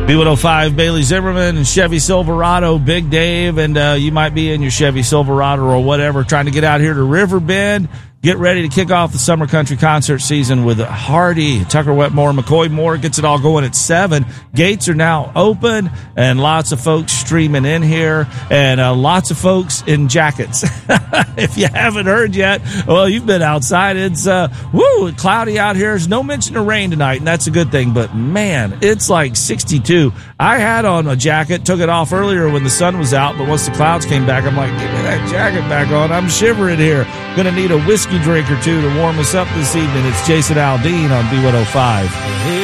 B105, Bailey Zimmerman and Chevy Silverado, Big Dave, and you might be in your Chevy Silverado or whatever, trying to get out here to Riverbend. Get ready to kick off the Summer Country concert season with Hardy, Tucker Wetmore, McCoy Moore. Gets it all going at 7. Gates are now open, and lots of folks streaming in here, and lots of folks in jackets. If you haven't heard yet, well, you've been outside. It's cloudy out here. There's no mention of rain tonight, and that's a good thing. But, man, it's like 62. I had on a jacket, took it off earlier when the sun was out, but once the clouds came back, I'm like, give me that jacket back on. I'm shivering here. Going to need a whiskey drink or two to warm us up this evening. It's Jason Aldean on B105.